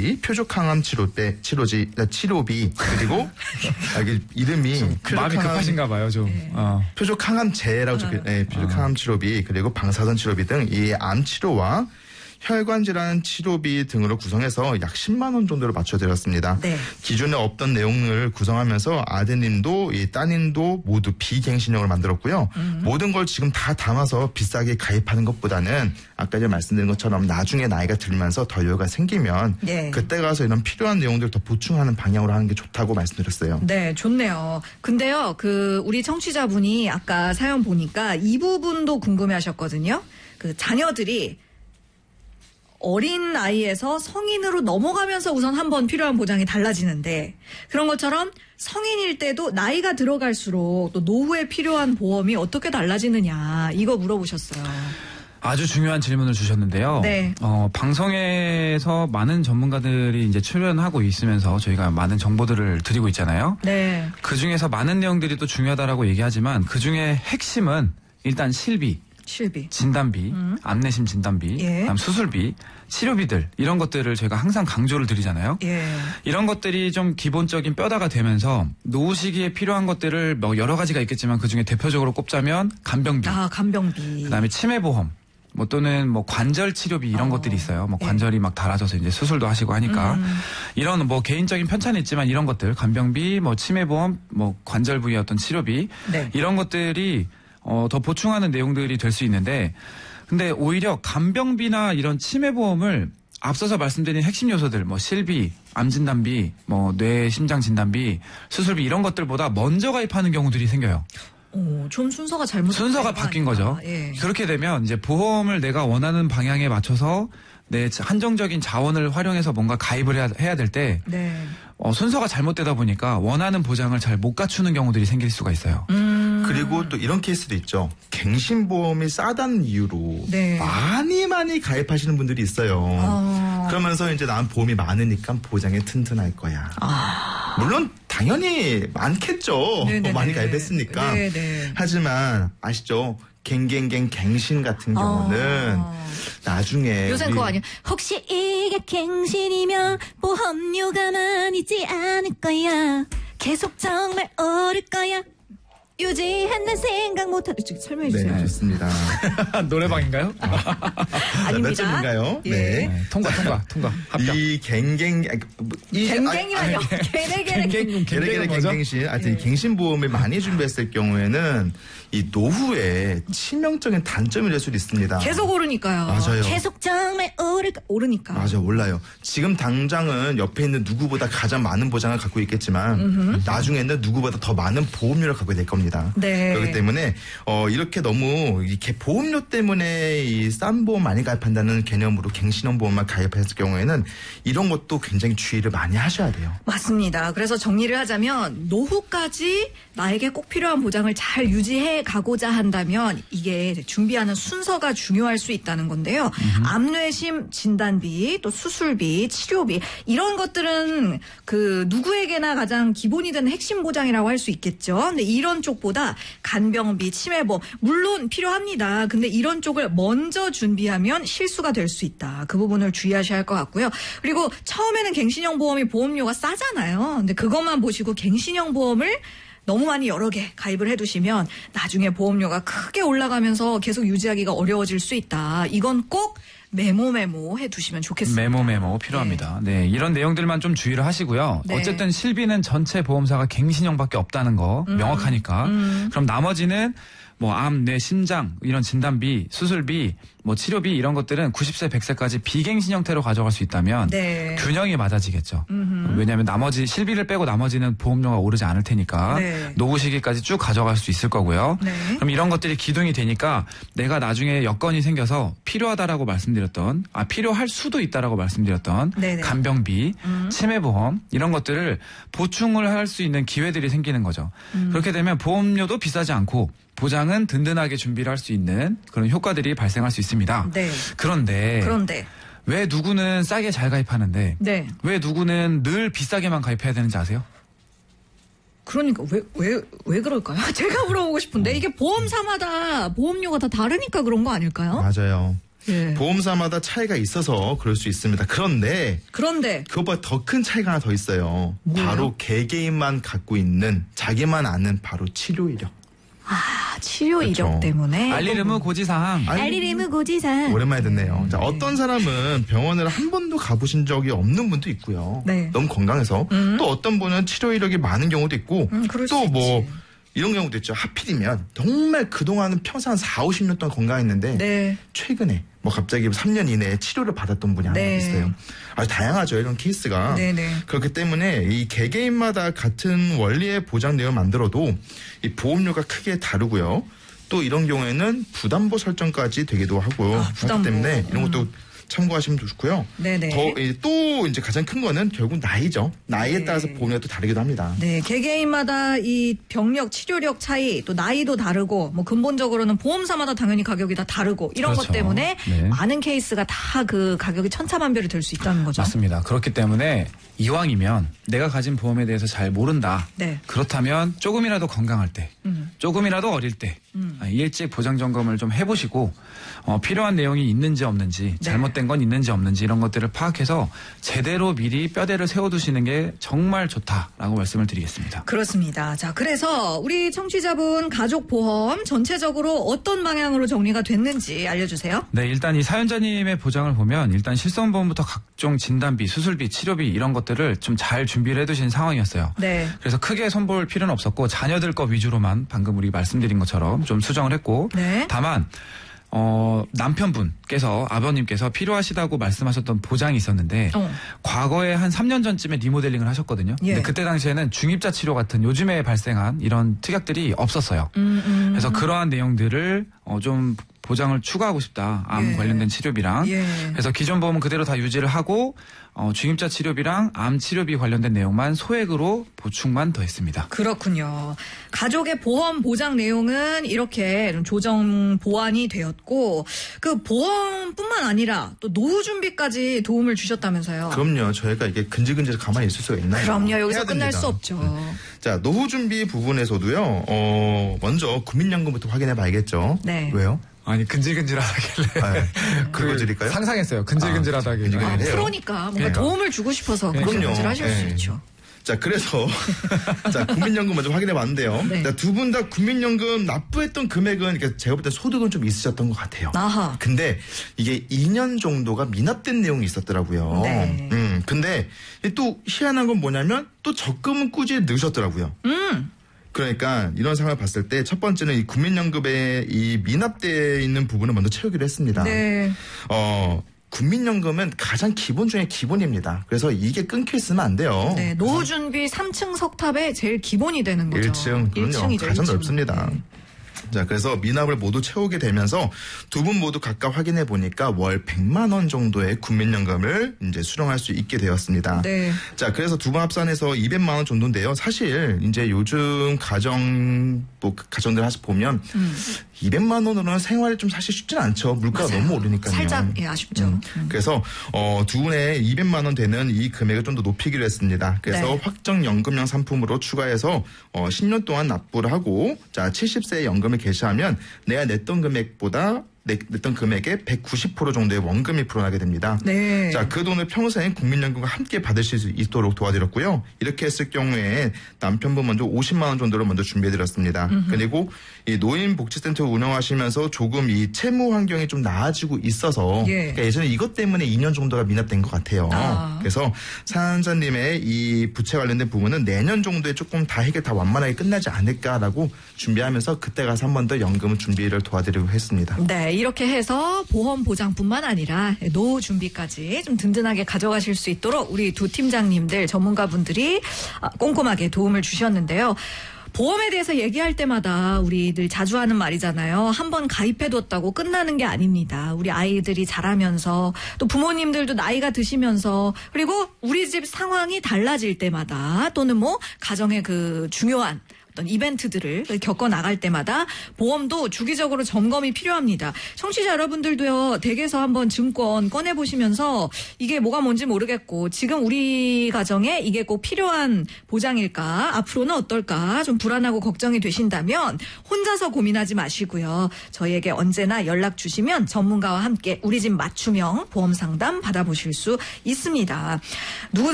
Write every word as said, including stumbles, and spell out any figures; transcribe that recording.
진단비, 표적항암 치료때 치료지 치료비 그리고 아, 이게 이름이 마음이 급하신가 봐요 좀. 네. 어. 표적항암제라고 적혀 네, 표적항암 치료비 그리고 방사선 치료비 등 이 암 치료와 혈관 질환 치료비 등으로 구성해서 약 십만 원 정도로 맞춰드렸습니다. 네. 기존에 없던 내용을 구성하면서 아드님도 이 따님도 모두 비갱신형을 만들었고요. 음. 모든 걸 지금 다 담아서 비싸게 가입하는 것보다는 아까 전에 말씀드린 것처럼 나중에 나이가 들면서 더 여유가 생기면 네. 그때 가서 이런 필요한 내용들을 더 보충하는 방향으로 하는 게 좋다고 말씀드렸어요. 네, 좋네요. 근데요, 그 우리 청취자분이 아까 사연 보니까 이 부분도 궁금해하셨거든요. 그 자녀들이 어린 나이에서 성인으로 넘어가면서 우선 한번 필요한 보장이 달라지는데 그런 것처럼 성인일 때도 나이가 들어갈수록 또 노후에 필요한 보험이 어떻게 달라지느냐 이거 물어보셨어요. 아주 중요한 질문을 주셨는데요. 네. 어, 방송에서 많은 전문가들이 이제 출연하고 있으면서 저희가 많은 정보들을 드리고 있잖아요. 네. 그 중에서 많은 내용들이 또 중요하다라고 얘기하지만 그 중에 핵심은 일단 실비. 실비. 진단비, 음. 암내심 진단비, 예. 그다음 수술비, 치료비들 이런 것들을 저희가 항상 강조를 드리잖아요. 예. 이런 것들이 좀 기본적인 뼈다가 되면서 노후 시기에 필요한 것들을 뭐 여러 가지가 있겠지만 그중에 대표적으로 꼽자면 간병비, 아 간병비, 그다음에 치매보험, 뭐 또는 뭐 관절 치료비 이런 어. 것들이 있어요. 뭐 관절이 예. 막 닳아져서 이제 수술도 하시고 하니까 음. 이런 뭐 개인적인 편차는 있지만 이런 것들 간병비, 뭐 치매보험, 뭐 관절 부위의 어떤 치료비 네. 이런 것들이 어, 더 보충하는 내용들이 될 수 있는데 근데 오히려 간병비나 이런 치매보험을 앞서서 말씀드린 핵심 요소들 뭐 실비, 암진단비, 뭐 뇌 심장 진단비, 수술비 이런 것들보다 먼저 가입하는 경우들이 생겨요. 오, 좀 순서가 잘못 순서가 바뀐 거죠. 예. 그렇게 되면 이제 보험을 내가 원하는 방향에 맞춰서 내 한정적인 자원을 활용해서 뭔가 가입을 해야, 해야 될 때 네. 어, 순서가 잘못되다 보니까 원하는 보장을 잘 못 갖추는 경우들이 생길 수가 있어요. 음. 그리고 또 이런 케이스도 있죠. 갱신보험이 싸다는 이유로 네. 많이 많이 가입하시는 분들이 있어요. 어. 그러면서 이제 난 보험이 많으니까 보장이 튼튼할 거야. 아. 물론 당연히 많겠죠. 네네네. 많이 가입했으니까. 네네. 하지만 아시죠? 갱갱갱 갱신 같은 경우는 어. 나중에 요새 그거 아니야. 혹시 이게 갱신이면 보험료가 많이지 않을 거야. 계속 정말 오를 거야. 유지한다는 생각 못하는 설명해 주세요. 네, 좋습니다. 노래방인가요? 아닙니다. 몇 점인가요? 예. 네. 네. 통과, 통과, 통과. 합격. 이 갱갱, 이 갱갱이라뇨. 게레게레 게레게레 갱갱신. 하여튼 이 갱신보험을 많이 준비했을 경우에는 이 노후에 치명적인 단점이 될 수도 있습니다. 계속 오르니까요. 맞아요. 계속 정말 오르, 오르니까. 맞아, 올라요. 지금 당장은 옆에 있는 누구보다 가장 많은 보장을 갖고 있겠지만 음흠. 나중에는 누구보다 더 많은 보험료를 갖고 될 겁니다. 네. 그렇기 때문에 어, 이렇게 너무 이렇게 보험료 때문에 이 싼 보험 많이 가입한다는 개념으로 갱신형 보험만 가입했을 경우에는 이런 것도 굉장히 주의를 많이 하셔야 돼요. 맞습니다. 그래서 정리를 하자면 노후까지 나에게 꼭 필요한 보장을 잘 유지해 가고자 한다면 이게 준비하는 순서가 중요할 수 있다는 건데요. 음흠. 암뇌심 진단비, 또 수술비, 치료비 이런 것들은 그 누구에게나 가장 기본이 되는 핵심 보장이라고 할 수 있겠죠. 근데 이런 쪽보다 간병비, 치매보험 물론 필요합니다. 근데 이런 쪽을 먼저 준비하면 실수가 될 수 있다. 그 부분을 주의하셔야 할 것 같고요. 그리고 처음에는 갱신형 보험이 보험료가 싸잖아요. 근데 그것만 보시고 갱신형 보험을 너무 많이 여러 개 가입을 해두시면 나중에 보험료가 크게 올라가면서 계속 유지하기가 어려워질 수 있다. 이건 꼭 메모 메모 해두시면 좋겠습니다. 메모 메모 필요합니다. 네, 네 이런 내용들만 좀 주의를 하시고요. 네. 어쨌든 실비는 전체 보험사가 갱신형밖에 없다는 거 음. 명확하니까. 음. 그럼 나머지는 뭐 암, 뇌, 심장 이런 진단비, 수술비, 뭐 치료비 이런 것들은 구십 세, 백 세까지 비갱신 형태로 가져갈 수 있다면 네. 균형이 맞아지겠죠. 음흠. 왜냐하면 나머지 실비를 빼고 나머지는 보험료가 오르지 않을 테니까 네. 노후 시기까지 쭉 가져갈 수 있을 거고요. 네. 그럼 이런 것들이 기둥이 되니까 내가 나중에 여건이 생겨서 필요하다라고 말씀드렸던 아 필요할 수도 있다라고 말씀드렸던 네네. 간병비, 음. 치매보험 이런 것들을 보충을 할 수 있는 기회들이 생기는 거죠. 음. 그렇게 되면 보험료도 비싸지 않고 보장은 든든하게 준비를 할 수 있는 그런 효과들이 발생할 수 있습니다. 네. 그런데, 그런데 왜 누구는 싸게 잘 가입하는데 네. 왜 누구는 늘 비싸게만 가입해야 되는지 아세요? 그러니까 왜, 왜, 왜 그럴까요? 제가 물어보고 싶은데 이게 보험사마다 보험료가 다 다르니까 그런 거 아닐까요? 맞아요. 예. 보험사마다 차이가 있어서 그럴 수 있습니다. 그런데 그런데 그것보다 더 큰 차이가 하나 더 있어요. 뭐예요? 바로 개개인만 갖고 있는 자기만 아는 바로 치료 이력. 아, 치료 그렇죠. 이력 때문에 알리르무 고지사항. 알리르무 고지사항. 오랜만에 듣네요. 자, 어떤 사람은 병원을 한 번도 가보신 적이 없는 분도 있고요. 네. 너무 건강해서. 음. 또 어떤 분은 치료 이력이 많은 경우도 있고 음, 그럴 수 또 뭐 있지. 이런 경우도 있죠. 하필이면 정말 그동안은 평생 한 사오십 년 동안 건강했는데 네. 최근에 뭐 갑자기 삼 년 이내에 치료를 받았던 분이 하나 네. 있어요. 아주 다양하죠. 이런 케이스가. 네네. 그렇기 때문에 이 개개인마다 같은 원리의 보장 내용을 만들어도 이 보험료가 크게 다르고요. 또 이런 경우에는 부담보 설정까지 되기도 하고 아, 부담보. 하기 때문에 이런 것도 음. 참고하시면 좋고요. 네네. 더, 이, 또 이제 가장 큰 거는 결국 나이죠. 나이에 네. 따라서 보험료가 또 다르기도 합니다. 네, 개개인마다 이 병력, 치료력 차이, 또 나이도 다르고, 뭐 근본적으로는 보험사마다 당연히 가격이 다 다르고 이런 그렇죠. 것 때문에 네. 많은 케이스가 다 그 가격이 천차만별이 될 수 있다는 거죠. 맞습니다. 그렇기 때문에 이왕이면 내가 가진 보험에 대해서 잘 모른다. 네. 그렇다면 조금이라도 건강할 때, 음. 조금이라도 어릴 때 음. 일찍 보장 점검을 좀 해보시고 어, 필요한 내용이 있는지 없는지, 네. 잘못된 건 있는지 없는지 이런 것들을 파악해서 제대로 미리 뼈대를 세워두시는 게 정말 좋다라고 말씀을 드리겠습니다. 그렇습니다. 자, 그래서 우리 청취자분 가족보험 전체적으로 어떤 방향으로 정리가 됐는지 알려주세요. 네, 일단 이 사연자님의 보장을 보면 일단 실손보험부터 각종 진단비, 수술비, 치료비 이런 것들을 좀 잘 준비를 해두신 상황이었어요. 네. 그래서 크게 손볼 필요는 없었고 자녀들 거 위주로만 방금 우리 말씀드린 것처럼 좀 수정을 했고 네. 다만 어, 남편분께서 아버님께서 필요하시다고 말씀하셨던 보장이 있었는데 어. 과거에 한 삼 년 전쯤에 리모델링을 하셨거든요. 예. 근데 그때 당시에는 중입자 치료 같은 요즘에 발생한 이런 특약들이 없었어요. 음, 음. 그래서 그러한 내용들을 어, 좀 보장을 추가하고 싶다. 암 예. 관련된 치료비랑. 예. 그래서 기존 보험은 그대로 다 유지를 하고 어, 중입자 치료비랑 암 치료비 관련된 내용만 소액으로 보충만 더했습니다. 그렇군요. 가족의 보험 보장 내용은 이렇게 좀 조정 보완이 되었고 그 보험뿐만 아니라 또 노후 준비까지 도움을 주셨다면서요. 그럼요. 저희가 이게 근질근질 가만히 있을 수가 있나요? 그럼요. 여기서 해야 끝날 됩니다. 수 없죠. 음. 자, 노후 준비 부분에서도요. 어, 먼저 국민연금부터 확인해 봐야겠죠. 네. 왜요? 아니 근질근질하다길래 아, 네. 그거 드릴까요? 상상했어요. 근질근질하다길래. 아, 아, 해요. 프로니까 뭔가 그러니까. 도움을 주고 싶어서 그렇게 그럼요. 문제를 하실 수 네. 있죠. 자, 그래서 자, 국민연금 먼저 확인해 봤는데요. 네. 두 분 다 국민연금 납부했던 금액은 그러니까 제가 볼 때 소득은 좀 있으셨던 것 같아요. 아하. 근데 이게 이 년 정도가 미납된 내용이 있었더라고요. 네. 음, 근데 또 희한한 건 뭐냐면 또 적금은 꾸준히 넣으셨더라고요. 음. 그러니까 이런 상황을 봤을 때 첫 번째는 이 국민연금에 이 미납되어 있는 부분을 먼저 채우기로 했습니다. 네. 어, 국민연금은 가장 기본 중에 기본입니다. 그래서 이게 끊겨 있으면 안 돼요. 네. 노후 준비 삼 층 석탑의 제일 기본이 되는 거죠. 일 층, 그럼요. 일 층이죠. 가장 일 층. 넓습니다. 네. 자, 그래서 미납을 모두 채우게 되면서 두 분 모두 각각 확인해 보니까 월 백만 원 정도의 국민연금을 이제 수령할 수 있게 되었습니다. 네. 자, 그래서 두 분 합산해서 이백만 원 정도인데요. 사실 이제 요즘 가정 뭐 가정들 하시 보면 음. 이백만 원으로는 생활이 좀 사실 쉽지는 않죠. 물가가 맞아요. 너무 오르니까요. 살짝 예, 아쉽죠. 음. 음. 그래서 어, 두 분의 이백만 원 되는 이 금액을 좀 더 높이기로 했습니다. 그래서 네. 확정연금형 상품으로 추가해서 어, 십 년 동안 납부를 하고 자 칠십 세에 연금을 개시하면 내가 냈던 금액보다 내, 냈던 금액의 백구십 퍼센트 정도의 원금이 불어나게 됩니다. 네. 자, 그 돈을 평생 국민연금과 함께 받으실 수 있도록 도와드렸고요. 이렇게 했을 경우에 남편분 먼저 오십만 원 정도를 먼저 준비해드렸습니다. 음흠. 그리고 이 노인복지센터 운영하시면서 조금 이 채무 환경이 좀 나아지고 있어서 예. 그러니까 예전에 이것 때문에 이 년 정도가 미납된 것 같아요. 아. 그래서 사연자님의 이 부채 관련된 부분은 내년 정도에 조금 다 해결 다 완만하게 끝나지 않을까라고 준비하면서 그때 가서 한 번 더 연금을 준비를 도와드리고 했습니다. 네, 이렇게 해서 보험 보장뿐만 아니라 노후 준비까지 좀 든든하게 가져가실 수 있도록 우리 두 팀장님들 전문가분들이 꼼꼼하게 도움을 주셨는데요. 보험에 대해서 얘기할 때마다 우리 늘 자주 하는 말이잖아요. 한번 가입해뒀다고 끝나는 게 아닙니다. 우리 아이들이 자라면서 또 부모님들도 나이가 드시면서 그리고 우리 집 상황이 달라질 때마다 또는 뭐 가정의 그 중요한 어떤 이벤트들을 겪어 나갈 때마다 보험도 주기적으로 점검이 필요합니다. 청취자 여러분들도요, 댁에서 한번 증권 꺼내보시면서 이게 뭐가 뭔지 모르겠고 지금 우리 가정에 이게 꼭 필요한 보장일까? 앞으로는 어떨까? 좀 불안하고 걱정이 되신다면 혼자서 고민하지 마시고요. 저희에게 언제나 연락 주시면 전문가와 함께 우리 집 맞춤형 보험 상담 받아보실 수 있습니다. 누구든